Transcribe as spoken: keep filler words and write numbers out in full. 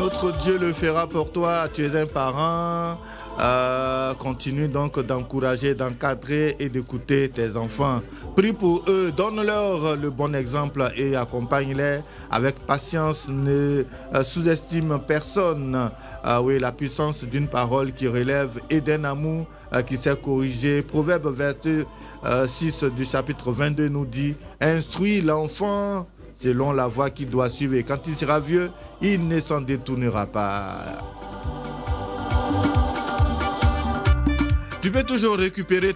Notre Dieu le fera pour toi. Tu es un parent. Euh, continue donc d'encourager, d'encadrer et d'écouter tes enfants. Prie pour eux, donne-leur le bon exemple et accompagne-les avec patience. Ne euh, sous-estime personne. Euh, oui, la puissance d'une parole qui relève et d'un amour euh, qui sait corriger. Proverbe verset euh, six du chapitre vingt-deux nous dit: instruis l'enfant selon la voie qu'il doit suivre, et quand il sera vieux, il ne s'en détournera pas. Tu peux toujours récupérer